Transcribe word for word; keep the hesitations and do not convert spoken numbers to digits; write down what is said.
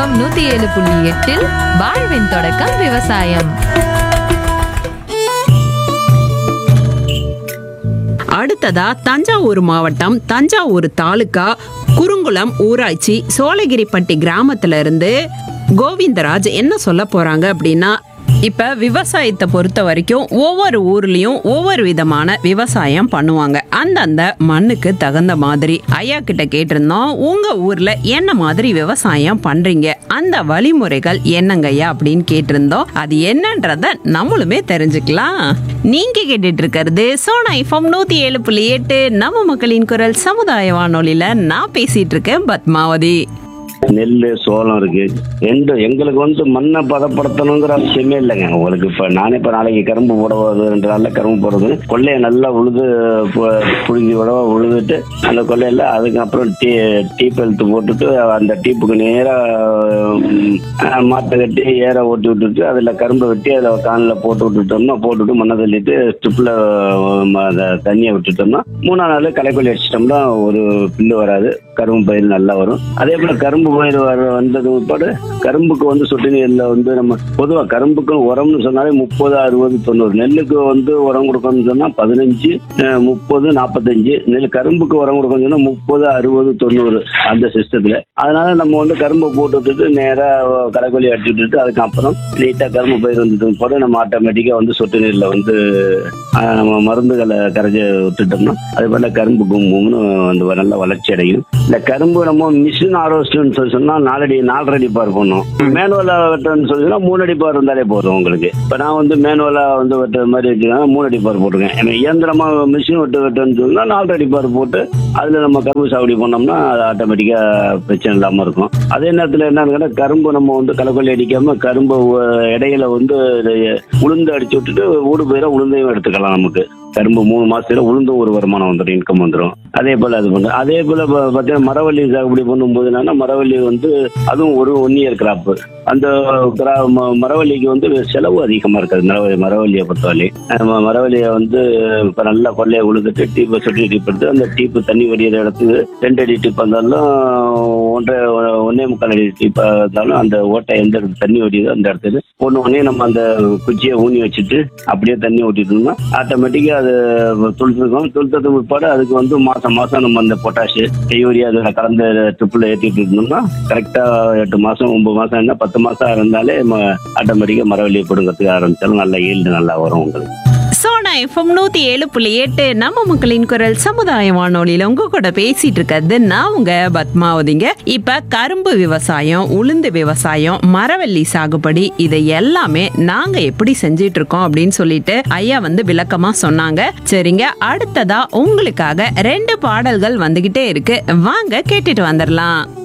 FM நூத்தி ஏழு புள்ளி எட்டில் வாழ்வின் தொடக்கம் விவசாயம். அடுத்ததா தஞ்சாவூர் மாவட்டம் தஞ்சாவூர் தாலுகா குறுங்குளம் ஊராட்சி சோழகிரிப்பட்டி கிராமத்துல இருந்து கோவிந்தராஜ் என்ன சொல்ல போறாங்க அப்படின்னா, இப்ப விவசாயத்தை பொறுத்த வரைக்கும் ஒவ்வொரு ஊர்லயும் ஒவ்வொரு விதமான விவசாயம் பண்ணுவாங்க. அந்தந்த மண்ணுக்கு தகுந்த மாதிரி ஐயா கிட்ட கேட்டிருந்தோம், உங்க ஊர்ல என்ன மாதிரி விவசாயம் பண்றீங்க, அந்த வழிமுறைகள் என்னங்கய்யா அப்படின்னு கேட்டிருந்தோம். அது என்னன்றத நம்மளுமே தெரிஞ்சுக்கலாம். நீங்க கேட்டுட்டு இருக்கிறது சோனா எஃப்எம் நூத்தி ஏழு புள்ளி எட்டு நம்ம மக்களின் குரல் சமுதாய வானொலியில நான் பேசிட்டு இருக்கேன் பத்மாவதி. நெல், சோளம் இருக்கு. ரெண்டு எங்களுக்கு வந்து மண்ணை பதப்படுத்தணுங்கிற அவசியமே இல்லைங்க. உங்களுக்கு இப்ப நானே இப்ப நாளைக்கு கரும்பு போடுவது ரெண்டு நாள்ல கரும்பு போடுறது, கொள்ளையை நல்லா உழுது புழுங்கி விட உழுதுட்டு அந்த கொள்ளையில அதுக்கப்புறம் டீ டீப் எழுத்து போட்டுட்டு அந்த டீப்புக்கு நேரா மாட்டை கட்டி ஏற ஓட்டி விட்டுட்டு அதுல கரும்பை வெட்டி அதில் காணில் போட்டு விட்டுட்டோம்னா போட்டுட்டு மண்ணை தள்ளிட்டு ஸ்ட்ரிப்ல தண்ணியை விட்டுட்டோம்னா மூணாம் நாள் களைக்கொல்லி அடிச்சிட்டோம்னா ஒரு பில்லு வராது, கரும்பு பயிர் நல்லா வரும். அதே போல கரும்பு பயிர் வர வந்தது உட்பாடு கரும்புக்கு வந்து சொட்டு நீர்ல வந்து நம்ம பொதுவாக கரும்புக்கு உரம்னு சொன்னாலே முப்பது அறுபது தொண்ணூறு, நெல்லுக்கு வந்து உரம் கொடுக்கணும்னு சொன்னா பதினஞ்சு முப்பது நாற்பத்தஞ்சு, நெல் கரும்புக்கு உரம் கொடுக்கணும்னு சொன்னா முப்பது அறுபது தொண்ணூறு அந்த சிஸ்டத்துல. அதனால நம்ம வந்து கரும்பை போட்டு விட்டுட்டு நேரா களைக்கொல்லி அடிச்சு விட்டுட்டு அதுக்கப்புறம் நீட்டா கரும்பு பயிர் வந்தது போட நம்ம ஆட்டோமேட்டிக்கா வந்து சொட்டு நீர்ல வந்து நம்ம மருந்துகளை கரைச்சி விட்டுட்டோம்னா அது போல கரும்பு கும்பும்னு வந்து நல்ல வளர்ச்சி அடையும். இந்த கரும்பு நம்ம மிஷின் ஆரோஸ்ட்னு சொல்லி சொன்னா நாலடி நாலரை அடி பார் பண்ணும். மேனுவலா வெட்டுன்னு சொல்லினா மூணு அடி பார் இருந்தாலே போதும் உங்களுக்கு. இப்ப நான் வந்து மேனுவலா வந்து வெட்டுற மாதிரி வச்சுக்கோங்க, மூணு அடி பார் போட்டுருக்கேன். எனக்கு இயந்திரமா மிஷின் வெட்டு வெட்டுன்னு சொன்னா நாலரை அடி பார் போட்டு அதுல நம்ம கரும்பு சாகுபடி பண்ணோம்னா அது ஆட்டோமேட்டிக்கா பிரச்சனை இல்லாம இருக்கும். அதே நேரத்துல என்னன்னு கேட்டா கரும்பு நம்ம வந்து களைக்கொல்லி அடிக்காம கரும்பு இடையில வந்து உளுந்து அடிச்சு விட்டுட்டு ஊடு பயிரா உளுந்தையும் எடுத்துக்கலாம். நமக்கு கரும்பு மூணு மாசத்துல உளுந்தும் ஒரு வருமானம் வந்துடும், இன்கம் வந்துடும். அதே போல அது பண்ணுறோம். அதே போல பார்த்தீங்கன்னா மரவள்ளி சாகுபடி பண்ணும்போது என்னன்னா மரவள்ளி வந்து அதுவும் ஒரு ஒன் இயர் கிராப். அந்த மரவள்ளிக்கு வந்து செலவு அதிகமா இருக்காது. மரவள்ளி மரவள்ளியை பொறுத்தவரை மரவள்ளியை வந்து இப்ப நல்லா கொள்ளையை உழுதுட்டு டீப்பை சொட்டி டீப் எடுத்து அந்த டீப்பு தண்ணி வடிகிற இடத்துக்கு ரெண்டு அடி டீப் இருந்தாலும் ஒன்றரை ஒன்னே முக்கால் அடி டீப்பா இருந்தாலும் அந்த ஓட்டை எந்த இடத்துல தண்ணி வடியுதோ அந்த இடத்துல ஒன்று ஒன்னே நம்ம அந்த குச்சியை ஊனி வச்சுட்டு அப்படியே தண்ணி ஓட்டிட்டோம்னா ஆட்டோமேட்டிக்கா அது துளுத்துக்கும். துளுத்தது உட்பாடு அதுக்கு வந்து மாசம் மாசம் நம்ம அந்த பொட்டாஷ் யூரியா அதில் கலந்து ட்ரிப்பில் ஏற்றிட்டு இருந்தோம்னா கரெக்டா எட்டு மாசம் ஒன்பது மாசம் என்ன பத்து மாசம் இருந்தாலே ஆட்டோமேட்டிக்கா மரவள்ளியை கொடுக்கறதுக்கு ஆரம்பிச்சாலும் நல்ல ஈல்டு நல்லா வரும் உங்களுக்கு. சோனா எஃப்எம் நூத்தி ஏழு புள்ளி எட்டு நம்ம மக்களின் குரல் சமுதாய வானொலியில உங்க கூட பேசிட்டு இருக்கிறது நான் உங்க பத்மாவதிங்க. இப்ப கரும்பு விவசாயம், உளுந்து விவசாயம், மரவள்ளி சாகுபடி இதை எல்லாமே நாங்க எப்படி செஞ்சிட்டு இருக்கோம் அப்படின்னு சொல்லிட்டு ஐயா வந்து விளக்கமா சொன்னாங்க. சரிங்க, அடுத்ததா உங்களுக்காக ரெண்டு பாடல்கள் வந்துகிட்டே இருக்கு, வாங்க கேட்டுட்டு வந்துடலாம்.